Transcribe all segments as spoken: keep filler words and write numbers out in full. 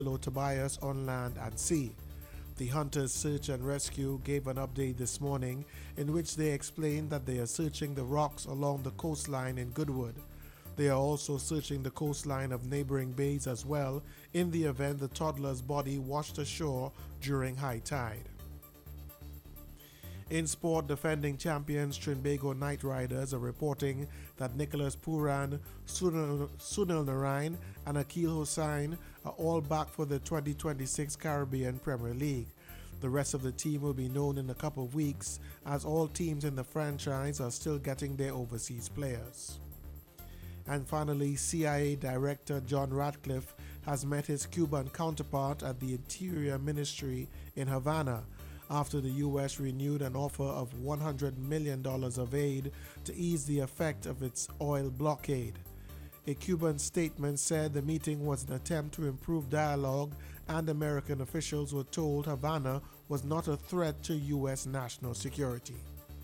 Tobias on land and sea. The Hunters Search and Rescue gave an update this morning in which they explained that they are searching the rocks along the coastline in Goodwood. They are also searching the coastline of neighboring bays as well in the event the toddler's body washed ashore during high tide. In sport, defending champions Trinbago Knight Riders are reporting that Nicholas Puran, Sunil, Sunil Narain and Akil Hossain are all back for the twenty twenty-six Caribbean Premier League. The rest of the team will be known in a couple of weeks, as all teams in the franchise are still getting their overseas players. And finally, C I A Director John Ratcliffe has met his Cuban counterpart at the Interior Ministry in Havana after the U S renewed an offer of one hundred million dollars of aid to ease the effect of its oil blockade. A Cuban statement said the meeting was an attempt to improve dialogue, and American officials were told Havana was not a threat to U S national security.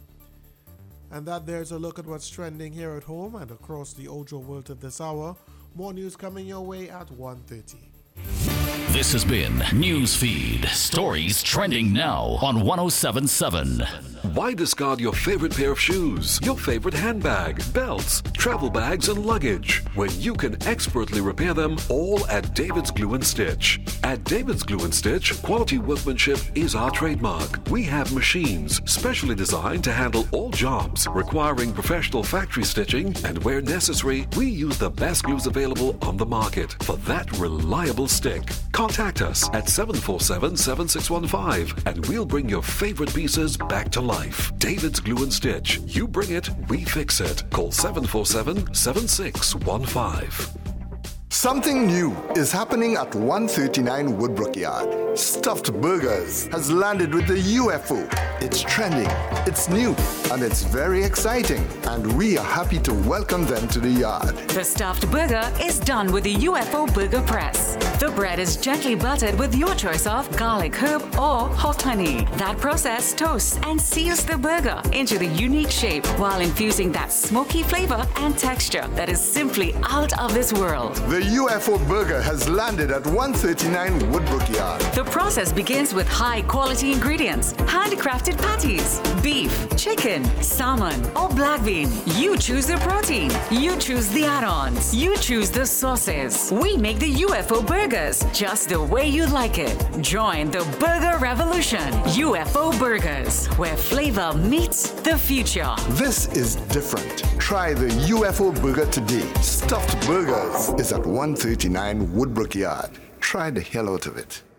And that there's a look at what's trending here at home and across the Ojo world at this hour. More news coming your way at one thirty. This has been Newsfeed. Stories trending now on one oh seven point seven. Why discard your favorite pair of shoes, your favorite handbag, belts, travel bags, and luggage when you can expertly repair them all at David's Glue and Stitch? At David's Glue and Stitch, quality workmanship is our trademark. We have machines specially designed to handle all jobs requiring professional factory stitching, and where necessary, we use the best glues available on the market for that reliable stick. Contact us at seven four seven, seven six one five and we'll bring your favorite pieces back to life. David's Glue and Stitch. You bring it, we fix it. Call seven four seven, seven six one five. Something new is happening at one thirty-nine Woodbrook Yard. Stuffed Burgers has landed with the U F O. It's trending, it's new, and it's very exciting. And we are happy to welcome them to the yard. The stuffed burger is done with the U F O burger press. The bread is gently buttered with your choice of garlic, herb, or hot honey. That process toasts and seals the burger into the unique shape while infusing that smoky flavor and texture that is simply out of this world. The U F O burger has landed at one thirty-nine Woodbrook Yard. The process begins with high-quality ingredients, handcrafted patties, beef, chicken, salmon, or black bean. You choose the protein. You choose the add-ons. You choose the sauces. We make the U F O burgers just the way you like it. Join the burger revolution. U F O Burgers, where flavor meets the future. This is different. Try the U F O burger today. Stuffed Burgers is at one thirty-nine Woodbrook Yard. Try the hell out of it.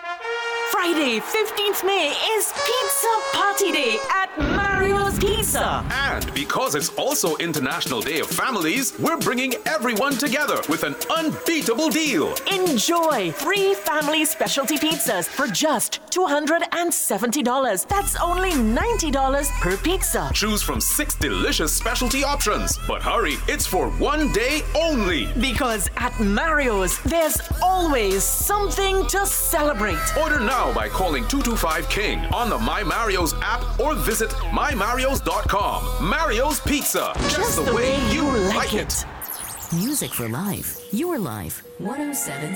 Friday, fifteenth May is Pizza Party Day at Mario's Pizza. And because it's also International Day of Families, we're bringing everyone together with an unbeatable deal. Enjoy three family specialty pizzas for just two hundred seventy dollars. That's only ninety dollars per pizza. Choose from six delicious specialty options. But hurry, it's for one day only. Because at Mario's, there's always something to celebrate. Order now by calling two two five King on the My Mario's app or visit my marios dot com. Mario's Pizza, just, just the, the way, way you like it. it. Music for life. Your life. one oh seven